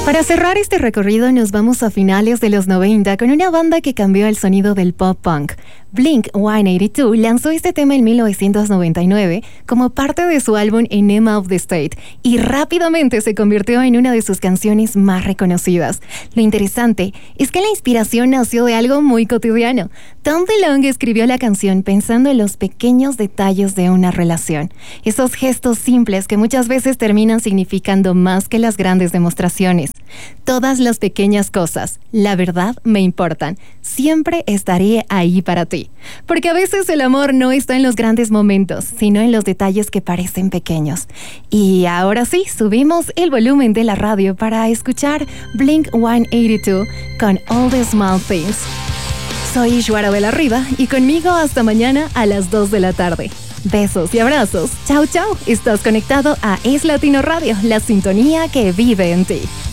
Para cerrar este recorrido nos vamos a finales de los 90 con una banda que cambió el sonido del pop punk. Blink-182 lanzó este tema en 1999 como parte de su álbum Enema of the State y rápidamente se convirtió en una de sus canciones más reconocidas. Lo interesante es que la inspiración nació de algo muy cotidiano. Tom DeLonge escribió la canción pensando en los pequeños detalles de una relación, esos gestos simples que muchas veces terminan significando más que las grandes demostraciones. Todas las pequeñas cosas, la verdad, me importan. Siempre estaré ahí para ti. Porque a veces el amor no está en los grandes momentos, sino en los detalles que parecen pequeños. Y ahora sí, subimos el volumen de la radio para escuchar Blink-182 con All the Small Things. Soy Joara de la Riva y conmigo hasta mañana a las 2 de la tarde. Besos y abrazos. Chau, chau. Estás conectado a Es Latino Radio, la sintonía que vive en ti.